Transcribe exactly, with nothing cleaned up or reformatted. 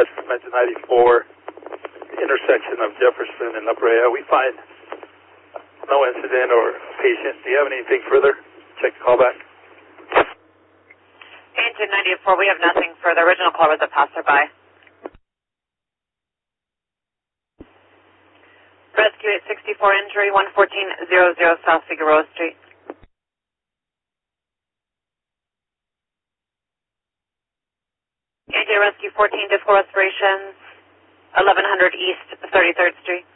West, Mention ninety-four, intersection of Jefferson and La Brea. We find no incident or patient. Do you have anything further? Check the callback. Engine ninety-four, we have nothing further. Original call was a passerby. Rescue eight sixty-four, injury one fourteen hundred South Figueroa Street. A J Rescue fourteen, difficult respirations, eleven hundred East thirty-third Street.